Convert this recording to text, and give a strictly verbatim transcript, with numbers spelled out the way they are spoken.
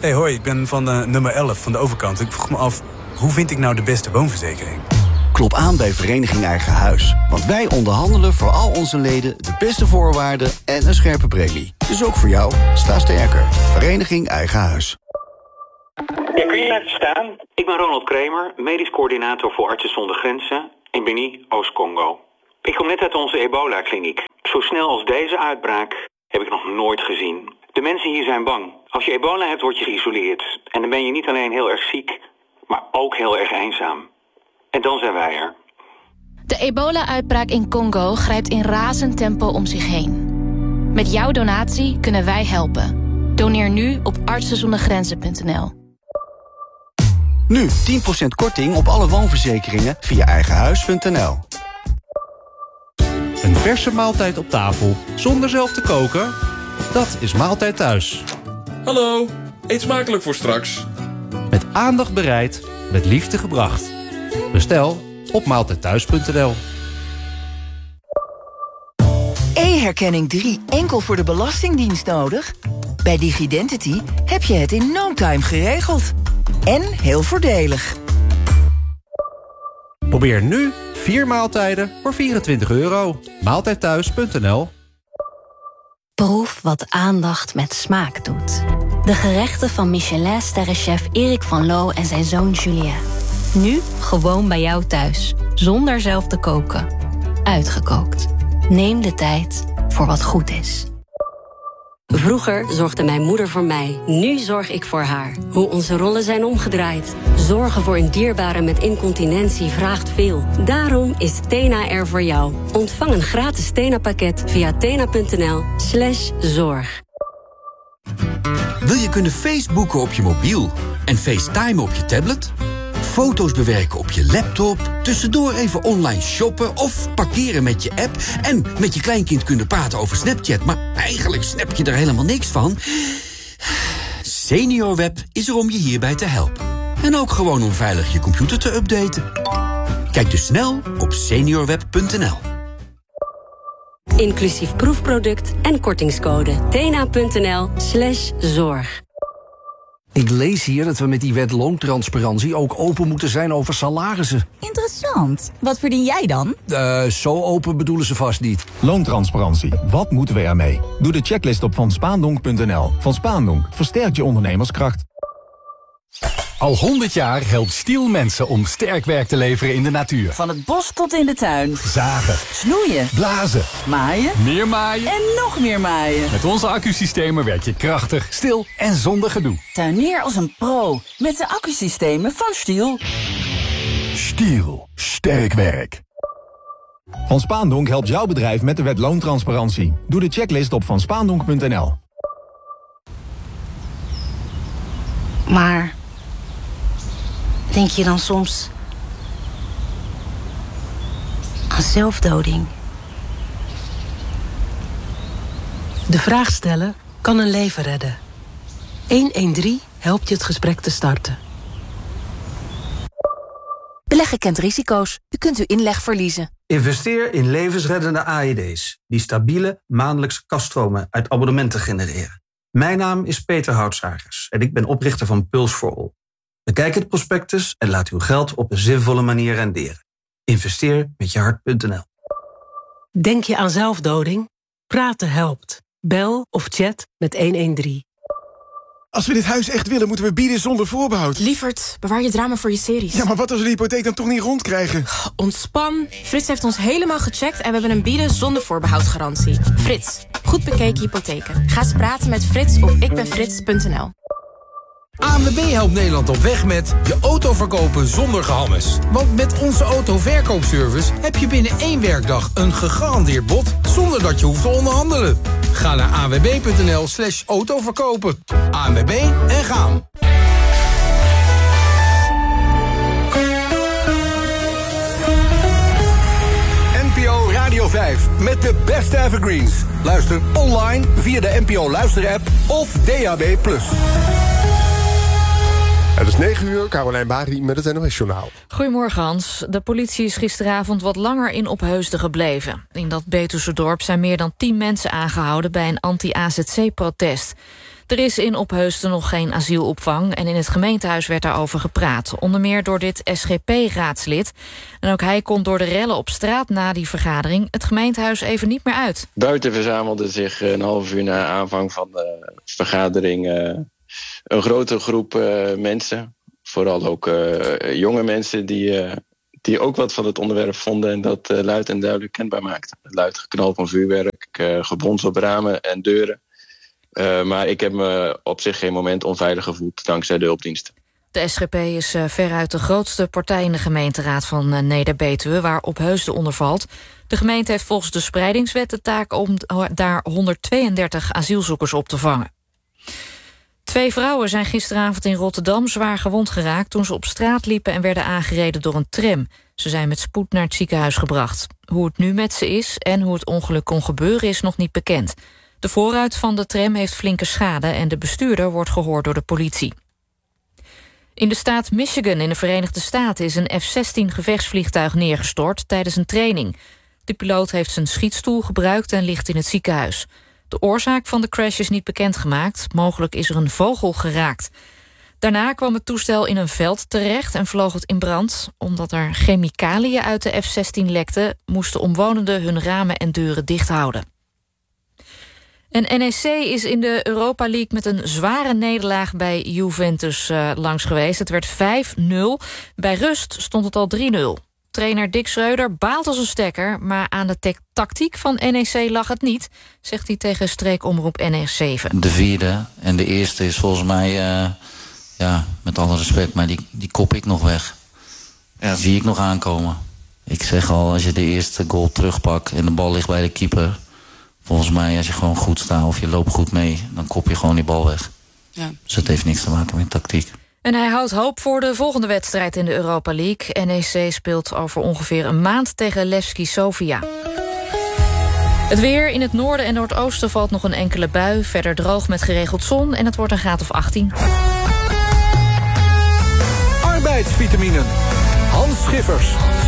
Hey, hoi, ik ben van uh, nummer elf van de overkant. Ik vroeg me af, hoe vind ik nou de beste woonverzekering? Klop aan bij Vereniging Eigen Huis. Want wij onderhandelen voor al onze leden de beste voorwaarden en een scherpe premie. Dus ook voor jou, sta sterker. Vereniging Eigen Huis. Ja, kun je even staan? Ik ben Ronald Kramer, medisch coördinator voor Artsen zonder Grenzen in Beni, Oost-Congo. Ik kom net uit onze ebola-kliniek. Zo snel als deze uitbraak heb ik nog nooit gezien. De mensen hier zijn bang. Als je ebola hebt, word je geïsoleerd. En dan ben je niet alleen heel erg ziek, maar ook heel erg eenzaam. En dan zijn wij er. De ebola-uitbraak in Congo grijpt in razend tempo om zich heen. Met jouw donatie kunnen wij helpen. Doneer nu op artsen zonder grenzen punt n l. Nu tien procent korting op alle woonverzekeringen via eigenhuis punt n l. Een verse maaltijd op tafel, zonder zelf te koken? Dat is Maaltijd Thuis. Hallo, eet smakelijk voor straks. Met aandacht bereid, met liefde gebracht. Bestel op maaltijd thuis punt n l. E-herkenning drie enkel voor de Belastingdienst nodig? Bij Digidentity heb je het in no time geregeld. En heel voordelig. Probeer nu vier maaltijden voor vierentwintig euro. maaltijd thuis punt n l. Proef wat aandacht met smaak doet. De gerechten van Michelin-sterrenchef Erik van Loo en zijn zoon Julien. Nu gewoon bij jou thuis, zonder zelf te koken. Uitgekookt. Neem de tijd voor wat goed is. Vroeger zorgde mijn moeder voor mij. Nu zorg ik voor haar. Hoe onze rollen zijn omgedraaid. Zorgen voor een dierbare met incontinentie vraagt veel. Daarom is Tena er voor jou. Ontvang een gratis Tena-pakket via tena punt n l slash zorg. Wil je kunnen Facebooken op je mobiel en FaceTime op je tablet? Foto's bewerken op je laptop, tussendoor even online shoppen of parkeren met je app en met je kleinkind kunnen praten over Snapchat, maar eigenlijk snap je er helemaal niks van? SeniorWeb is er om je hierbij te helpen. En ook gewoon om veilig je computer te updaten. Kijk dus snel op seniorweb punt n l. Inclusief proefproduct en kortingscode tena punt n l slash zorg. Ik lees hier dat we met die wet loontransparantie ook open moeten zijn over salarissen. Interessant. Wat verdien jij dan? Uh, zo open bedoelen ze vast niet. Loontransparantie. Wat moeten we ermee? Doe de checklist op van spaandonk punt n l. Van Spaandonk versterkt je ondernemerskracht. Al honderd jaar helpt Stiel mensen om sterk werk te leveren in de natuur. Van het bos tot in de tuin. Zagen. Snoeien. Blazen. Maaien. Meer maaien. En nog meer maaien. Met onze accusystemen werk je krachtig, stil en zonder gedoe. Tuinier als een pro. Met de accusystemen van Stiel. Stiel. Sterk werk. Van Spaandonk helpt jouw bedrijf met de wet loontransparantie. Doe de checklist op van spaandonk punt n l. Maar denk je dan soms aan zelfdoding? De vraag stellen kan een leven redden. honderddertien helpt je het gesprek te starten. Beleggen kent risico's. U kunt uw inleg verliezen. Investeer in levensreddende A E D's... die stabiele maandelijkse kaststromen uit abonnementen genereren. Mijn naam is Peter Houtzagers en ik ben oprichter van Pulse for All. Bekijk het prospectus en laat uw geld op een zinvolle manier renderen. Investeer met je hart punt n l. Denk je aan zelfdoding? Praten helpt. Bel of chat met honderddertien. Als we dit huis echt willen, moeten we bieden zonder voorbehoud. Lievert, bewaar je drama voor je series. Ja, maar wat als we de hypotheek dan toch niet rondkrijgen? Ontspan. Frits heeft ons helemaal gecheckt en we hebben een bieden zonder voorbehoud garantie. Frits, goed bekeken hypotheken. Ga eens praten met Frits op ikbenfrits punt n l. A N W B helpt Nederland op weg met je auto verkopen zonder gehammes. Want met onze autoverkoopservice heb je binnen één werkdag een gegarandeerd bod zonder dat je hoeft te onderhandelen. Ga naar a n w b punt n l slash autoverkopen. A N W B en gaan. N P O Radio vijf met de beste evergreens. Luister online via de N P O Luister-app of D A B plus. Het is negen uur, Caroline Bari met het N O S-journaal. Goedemorgen, Hans. De politie is gisteravond wat langer in Opheusden gebleven. In dat Betuwse dorp zijn meer dan tien mensen aangehouden bij een anti-A Z C-protest. Er is in Opheusden nog geen asielopvang en in het gemeentehuis werd daarover gepraat. Onder meer door dit S G P-raadslid. En ook hij kon door de rellen op straat na die vergadering het gemeentehuis even niet meer uit. Buiten verzamelde zich een half uur na aanvang van de vergadering uh, een grote groep uh, mensen. Vooral ook uh, jonge mensen die, uh, die ook wat van het onderwerp vonden en dat uh, luid en duidelijk kenbaar maakten. Luid geknal van vuurwerk, uh, gebons op ramen en deuren. Uh, maar ik heb me op zich geen moment onveilig gevoeld dankzij de hulpdiensten. De S G P is uh, veruit de grootste partij in de gemeenteraad van uh, Neder-Betuwe, waar Opheusden onder valt. De gemeente heeft volgens de spreidingswet de taak om daar honderdtweeëndertig asielzoekers op te vangen. Twee vrouwen zijn gisteravond in Rotterdam zwaar gewond geraakt toen ze op straat liepen en werden aangereden door een tram. Ze zijn met spoed naar het ziekenhuis gebracht. Hoe het nu met ze is en hoe het ongeluk kon gebeuren is nog niet bekend. De voorruit van de tram heeft flinke schade en de bestuurder wordt gehoord door de politie. In de staat Michigan in de Verenigde Staten is een F zestien gevechtsvliegtuig neergestort tijdens een training. De piloot heeft zijn schietstoel gebruikt en ligt in het ziekenhuis. De oorzaak van de crash is niet bekendgemaakt. Mogelijk is er een vogel geraakt. Daarna kwam het toestel in een veld terecht en vloog het in brand. Omdat er chemicaliën uit de F zestien lekten, moesten omwonenden hun ramen en deuren dicht houden. En N E C is in de Europa League met een zware nederlaag bij Juventus uh, langs geweest. Het werd vijf nul. Bij rust stond het al drie nul. Trainer Dick Schreuder baalt als een stekker, maar aan de te- tactiek van N E C lag het niet, zegt hij tegen streekomroep N R zeven. De vierde en de eerste is volgens mij, uh, ja, met alle respect, maar die, die kop ik nog weg. Ja. Die zie ik nog aankomen. Ik zeg al, als je de eerste goal terugpakt en de bal ligt bij de keeper, volgens mij, als je gewoon goed staat of je loopt goed mee, dan kop je gewoon die bal weg. Ja. Dus het heeft niks te maken met tactiek. En hij houdt hoop voor de volgende wedstrijd in de Europa League. N E C speelt over ongeveer een maand tegen Levski Sofia. Het weer: in het noorden en noordoosten valt nog een enkele bui. Verder droog met geregeld zon en het wordt een graad of achttien. Arbeidsvitaminen. Hans Schiffers.